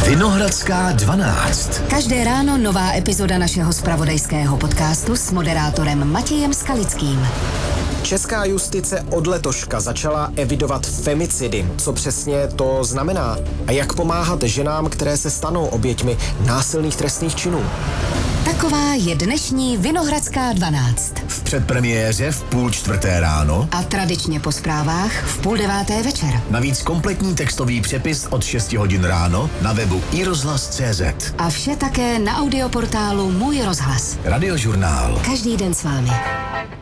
Vinohradská 12. Každé ráno nová epizoda našeho zpravodajského podcastu s moderátorem Matějem Skalickým. Česká justice od letoška začala evidovat femicidy. Co přesně to znamená? A jak pomáhat ženám, které se stanou oběťmi násilných trestných činů? Taková je dnešní Vinohradská 12. V předpremiéře v 3:30 ráno A tradičně po zprávách v 8:30 večer. navíc kompletní textový přepis od 6 hodin ráno na webu iRozhlas.cz. A vše také na audioportálu Můj rozhlas. Radiožurnál. Každý den s vámi.